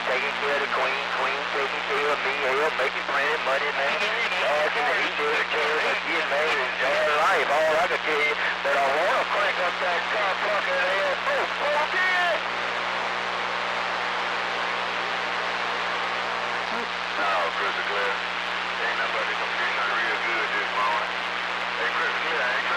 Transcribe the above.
taking care of the queen, queen taking care of me, hell, making plenty of money, man. Asking that he takes care of get made in bad life, all I can tell you. But I want to crank up that car fucking hell. Oh, again! No, Crystal Clear. Ain't nobody gonna be real good this morning. Hey, Crystal Clear,